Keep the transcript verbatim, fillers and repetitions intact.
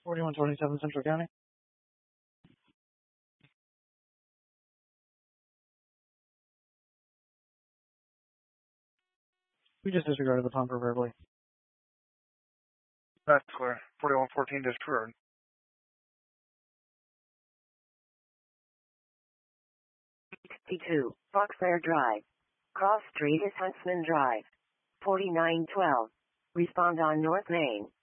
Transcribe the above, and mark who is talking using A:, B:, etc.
A: forty-one twenty-seven Central County. We just disregarded the pumper verbally.
B: That's clear. forty-one fourteen disregard.
C: sixty-two, Foxfair Drive. Cross Street is Huntsman Drive. forty-nine twelve. Respond on North Main.